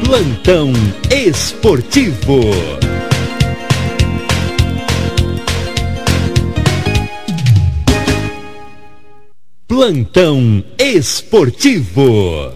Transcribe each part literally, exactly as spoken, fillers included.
Plantão Esportivo. Plantão Esportivo.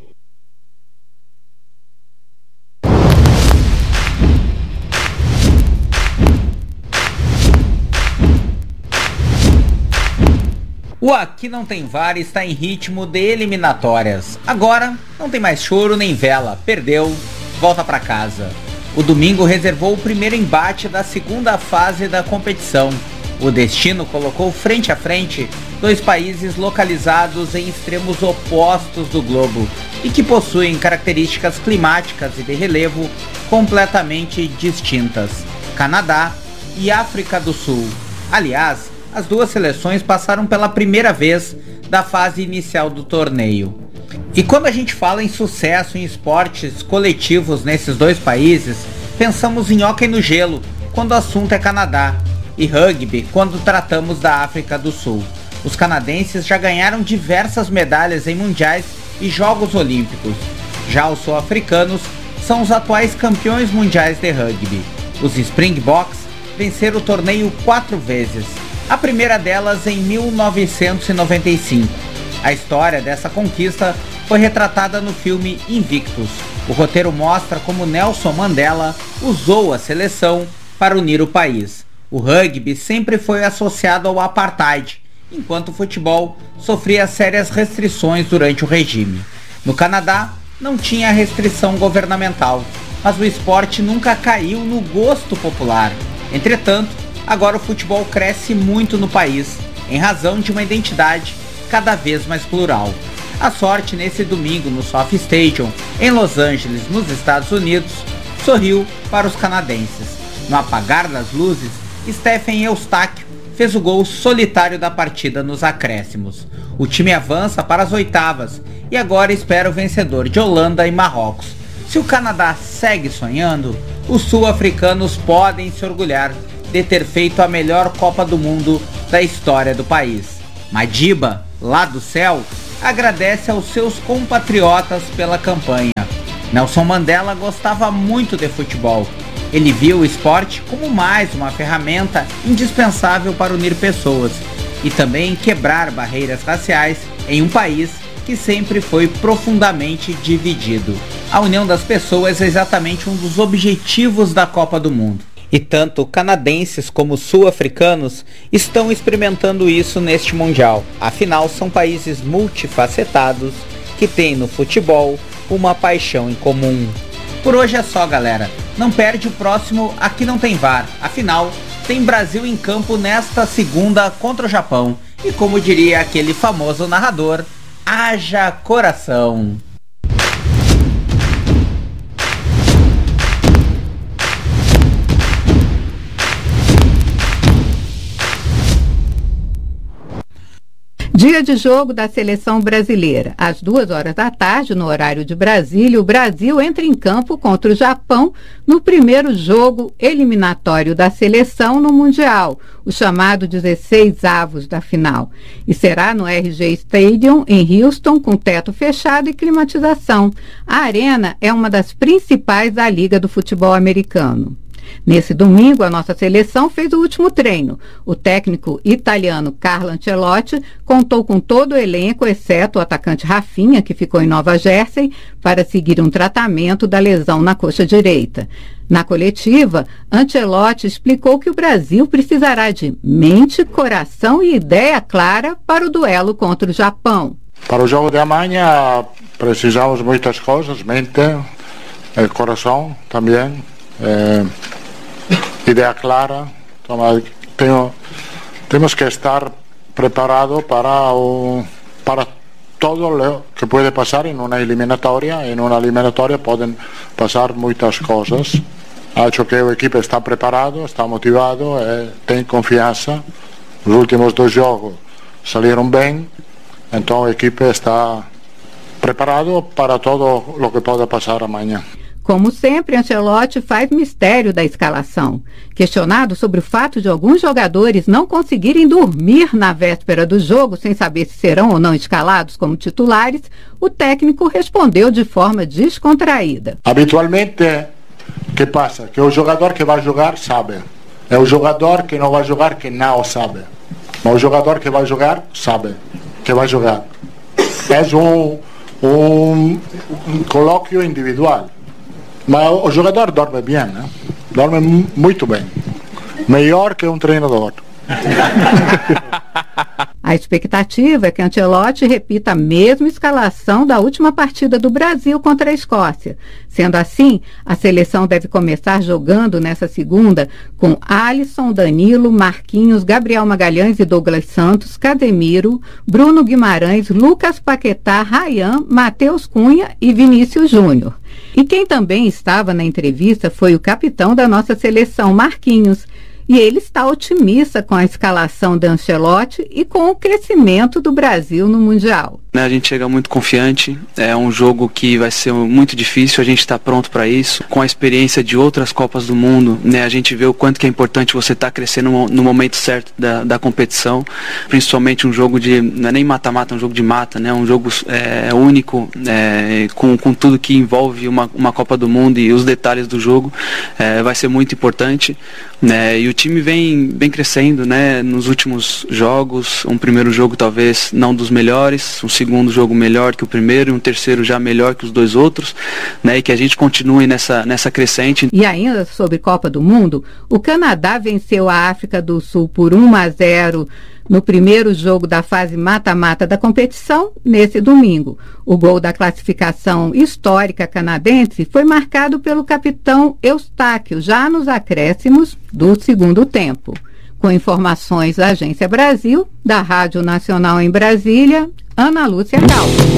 O Aqui Não Tem V A R está em ritmo de eliminatórias. Agora, não tem mais choro nem vela. Perdeu, volta para casa. O domingo reservou o primeiro embate da segunda fase da competição. O destino colocou frente a frente dois países localizados em extremos opostos do globo e que possuem características climáticas e de relevo completamente distintas: Canadá e África do Sul. Aliás, as duas seleções passaram pela primeira vez da fase inicial do torneio. E quando a gente fala em sucesso em esportes coletivos nesses dois países, pensamos em hóquei no gelo, quando o assunto é Canadá, e rugby, quando tratamos da África do Sul. Os canadenses já ganharam diversas medalhas em mundiais e Jogos Olímpicos. Já os sul-africanos são os atuais campeões mundiais de rugby. Os Springboks venceram o torneio quatro vezes. A primeira delas em mil novecentos e noventa e cinco. A história dessa conquista foi retratada no filme Invictus. O roteiro mostra como Nelson Mandela usou a seleção para unir o país. O rugby sempre foi associado ao apartheid, enquanto o futebol sofria sérias restrições durante o regime. No Canadá, não tinha restrição governamental, mas o esporte nunca caiu no gosto popular. Entretanto, agora o futebol cresce muito no país, em razão de uma identidade cada vez mais plural. A sorte nesse domingo no SoFi Stadium, em Los Angeles, nos Estados Unidos, sorriu para os canadenses. No apagar das luzes, Stephen Eustáquio fez o gol solitário da partida nos acréscimos. O time avança para as oitavas e agora espera o vencedor de Holanda e Marrocos. Se o Canadá segue sonhando, os sul-africanos podem se orgulhar de ter feito a melhor Copa do Mundo da história do país. Madiba, lá do céu, agradece aos seus compatriotas pela campanha. Nelson Mandela gostava muito de futebol. Ele viu o esporte como mais uma ferramenta indispensável para unir pessoas e também quebrar barreiras raciais em um país que sempre foi profundamente dividido. A união das pessoas é exatamente um dos objetivos da Copa do Mundo. E tanto canadenses como sul-africanos estão experimentando isso neste Mundial. Afinal, são países multifacetados que têm no futebol uma paixão em comum. Por hoje é só, galera. Não perde o próximo Aqui Não Tem V A R. Afinal, tem Brasil em campo nesta segunda contra o Japão. E como diria aquele famoso narrador, haja coração. Dia de jogo da seleção brasileira. Às duas horas da tarde, no horário de Brasília, o Brasil entra em campo contra o Japão no primeiro jogo eliminatório da seleção no Mundial, o chamado dezesseis avos da final. E será no R G Stadium, em Houston, com teto fechado e climatização. A arena é uma das principais da Liga do Futebol Americano. Nesse domingo, a nossa seleção fez o último treino. O técnico italiano Carlo Ancelotti contou com todo o elenco, exceto o atacante Rafinha, que ficou em Nova Jersey, para seguir um tratamento da lesão na coxa direita. Na coletiva, Ancelotti explicou que o Brasil precisará de mente, coração e ideia clara para o duelo contra o Japão. Para o jogo de amanhã, precisamos muitas coisas, mente, eh, coração também. Eh, ideia clara. Tenho, temos que estar preparados para o, para todo o que pode passar em uma eliminatória. Em uma eliminatória podem passar muitas coisas. Acho que a equipe está preparado, está motivado, eh, tem confiança. Os últimos dois jogos saíram bem, então a equipe está preparada para todo o que pode passar amanhã. Como sempre, Ancelotti faz mistério da escalação. Questionado sobre o fato de alguns jogadores não conseguirem dormir na véspera do jogo sem saber se serão ou não escalados como titulares, o técnico respondeu de forma descontraída. Habitualmente, o que passa? Que o jogador que vai jogar sabe. É o jogador que não vai jogar que não sabe. Mas o jogador que vai jogar sabe que vai jogar. É um, um, um colóquio individual. Mas o jogador dorme bem, né? Dorme muito bem. Melhor que um treinador. A expectativa é que Ancelotti repita a mesma escalação da última partida do Brasil contra a Escócia. Sendo assim, a seleção deve começar jogando nessa segunda com Alisson, Danilo, Marquinhos, Gabriel Magalhães e Douglas Santos, Casemiro, Bruno Guimarães, Lucas Paquetá, Ryan, Matheus Cunha e Vinícius Júnior. E quem também estava na entrevista foi o capitão da nossa seleção, Marquinhos. E ele está otimista com a escalação de Ancelotti e com o crescimento do Brasil no Mundial. A gente chega muito confiante, é um jogo que vai ser muito difícil, a gente está pronto para isso. Com a experiência de outras Copas do Mundo, né, a gente vê o quanto que é importante você estar tá crescendo no, no momento certo da, da competição, principalmente um jogo de, não é nem mata-mata, é um jogo de mata, né, um jogo é, único, é, com, com tudo que envolve uma, uma Copa do Mundo e os detalhes do jogo, é, vai ser muito importante, né, e o time vem, vem crescendo, né, nos últimos jogos, um primeiro jogo talvez não dos melhores, um segundo jogo melhor que o primeiro e um terceiro já melhor que os dois outros, né, e que a gente continue nessa, nessa crescente. E ainda sobre Copa do Mundo, o Canadá venceu a África do Sul por um a zero no primeiro jogo da fase mata-mata da competição, nesse domingo. O gol da classificação histórica canadense foi marcado pelo capitão Eustáquio, já nos acréscimos do segundo tempo. Com informações da Agência Brasil, da Rádio Nacional em Brasília, Ana Lúcia Cal.